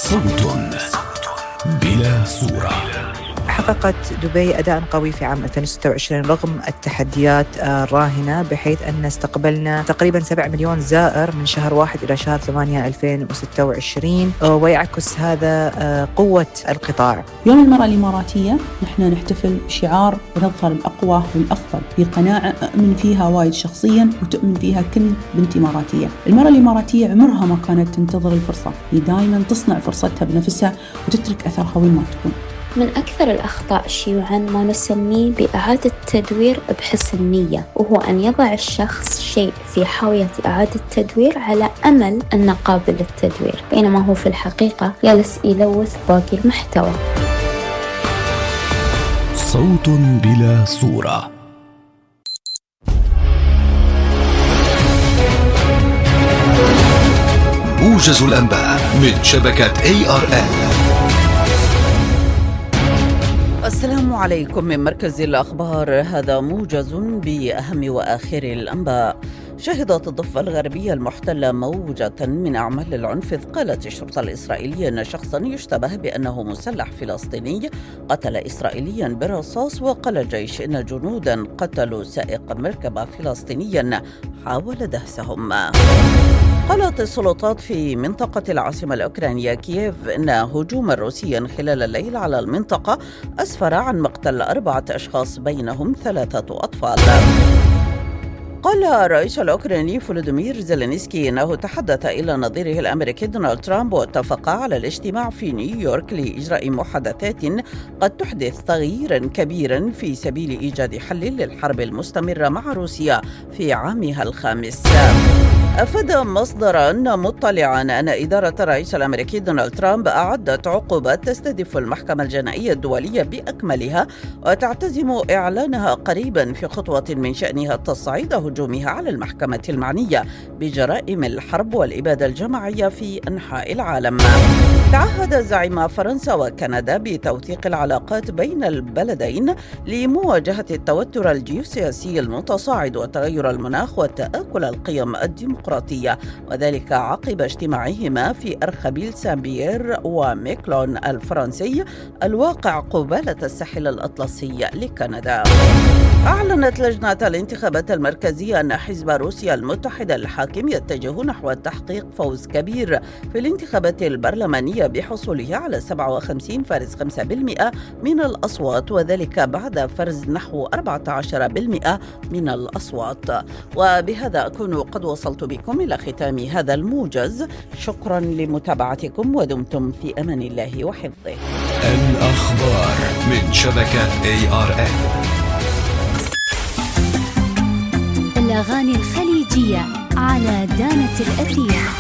صوت بلا صورة. حققت دبي أداء قوي في عام 2026 رغم التحديات الراهنة، بحيث أن استقبلنا تقريبا 7 مليون زائر من شهر 1 إلى شهر 8 2026، ويعكس هذا قوة القطاع. يوم المرأة الإماراتية نحن نحتفل بشعار ونظهر الأقوى والأفضل في قناعة أؤمن فيها وايد شخصيا وتؤمن فيها كل بنت إماراتية. المرأة الإماراتية عمرها ما كانت تنتظر الفرصة، هي دائما تصنع فرصتها بنفسها وتترك أثرها وين ما تكون. من أكثر الأخطاء شيوعاً ما نسميه بإعادة تدوير بحسن نية، وهو أن يضع الشخص شيء في حاوية إعادة تدوير على أمل أنه قابل للتدوير، بينما هو في الحقيقة جالس يلوث باقي المحتوى. صوت بلا صورة. موجز الأنباء من شبكة ARN. السلام عليكم من مركز الأخبار، هذا موجز بأهم وآخر الأنباء. شهدت الضفة الغربية المحتلة موجة من أعمال العنف، إذ قالت الشرطة الإسرائيلية أن شخصا يشتبه بأنه مسلح فلسطيني قتل إسرائيليا برصاص، وقال الجيش إن جنودا قتلوا سائق مركبة فلسطينيا حاول دهسهم. قالت السلطات في منطقة العاصمة الأوكرانية كييف إن هجوما روسيا خلال الليل على المنطقة أسفر عن مقتل 4 أشخاص بينهم 3 أطفال. قال الرئيس الأوكراني فولودومير زيلينسكي أنه تحدث إلى نظيره الأمريكي دونالد ترامب، واتفقا على الاجتماع في نيويورك لإجراء محادثات قد تحدث تغييرا كبيرا في سبيل إيجاد حل للحرب المستمرة مع روسيا في عامها الخامس. أفاد مصدرا مطلعا أن إدارة الرئيس الأمريكي دونالد ترامب أعدت عقوبات تستهدف المحكمة الجنائية الدولية بأكملها، وتعتزم إعلانها قريبا في خطوة من شأنها تصعيد هجومها على المحكمة المعنية بجرائم الحرب والإبادة الجماعية في أنحاء العالم. تعهد زعيم فرنسا وكندا بتوثيق العلاقات بين البلدين لمواجهة التوتر الجيوسياسي المتصاعد وتغير المناخ وتآكل القيم الديمقراطية، وذلك عقب اجتماعهما في أرخبيل سان بيير وميكلون الفرنسي الواقع قبالة الساحل الأطلسي لكندا. أعلنت لجنة الانتخابات المركزية أن حزب روسيا المتحدة الحاكم يتجه نحو تحقيق فوز كبير في الانتخابات البرلمانية بحصوله على 57.5% من الأصوات، وذلك بعد فرز نحو 14% من الأصوات. وبهذا أكون قد وصلت بكم إلى ختام هذا الموجز. شكرا لمتابعتكم، ودمتم في أمان الله وحفظه. الأخبار من شبكة ARN. الأغاني الخليجية على دانة الأثير.